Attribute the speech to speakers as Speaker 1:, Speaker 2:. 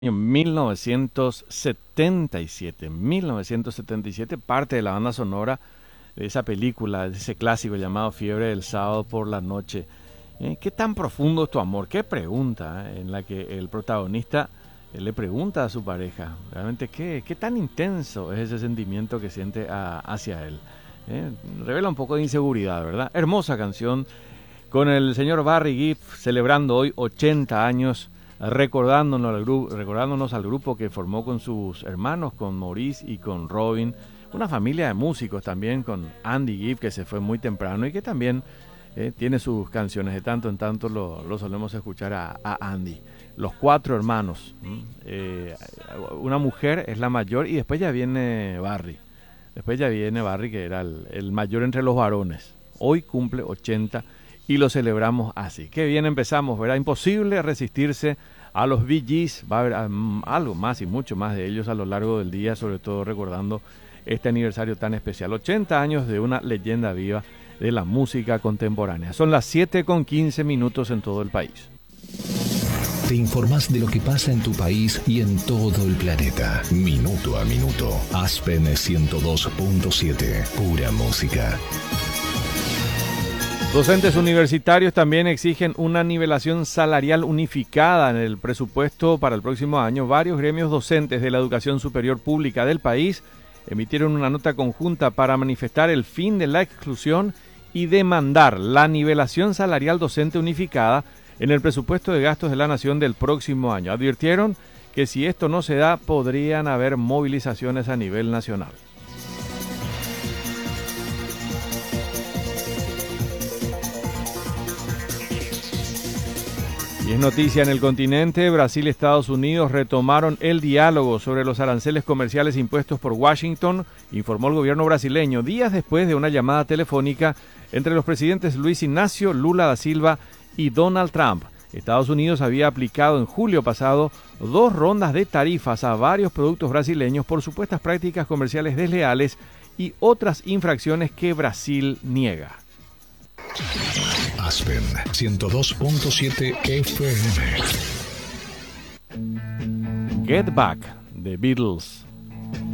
Speaker 1: año 1977, parte de la banda sonora de esa película, de ese clásico llamado Fiebre del Sábado por la Noche. ¿Qué tan profundo es tu amor? Qué pregunta, en la que el protagonista le pregunta a su pareja, realmente qué tan intenso es ese sentimiento que siente hacia él. Revela un poco de inseguridad, ¿verdad? Hermosa canción con el señor Barry Gibb celebrando hoy 80 años, recordándonos al grupo que formó con sus hermanos, con Maurice y con Robin, una familia de músicos también, con Andy Gibb, que se fue muy temprano y que también tiene sus canciones, de tanto en tanto lo solemos escuchar a Andy. Los cuatro hermanos, una mujer es la mayor y después ya viene Barry. Después ya viene Barry, que era el mayor entre los varones. Hoy cumple 80 y lo celebramos así. Qué bien empezamos, ¿verdad? Imposible resistirse a los Bee Gees. Va a haber algo más y mucho más de ellos a lo largo del día, sobre todo recordando este aniversario tan especial. 80 años de una leyenda viva de la música contemporánea. Son las 7:15 en todo el país.
Speaker 2: Te informás de lo que pasa en tu país y en todo el planeta. Minuto a minuto. Aspen 102.7. Pura música.
Speaker 1: Docentes universitarios también exigen una nivelación salarial unificada en el presupuesto para el próximo año. Varios gremios docentes de la educación superior pública del país emitieron una nota conjunta para manifestar el fin de la exclusión y demandar la nivelación salarial docente unificada en el presupuesto de gastos de la Nación del próximo año. Advirtieron que si esto no se da, podrían haber movilizaciones a nivel nacional. Y es noticia en el continente, Brasil y Estados Unidos retomaron el diálogo sobre los aranceles comerciales impuestos por Washington, informó el gobierno brasileño, días después de una llamada telefónica entre los presidentes Luis Ignacio Lula da Silva y Donald Trump. Estados Unidos había aplicado en julio pasado 2 rondas de tarifas a varios productos brasileños por supuestas prácticas comerciales desleales y otras infracciones que Brasil niega.
Speaker 2: Aspen 102.7 FM.
Speaker 1: Get Back, The Beatles.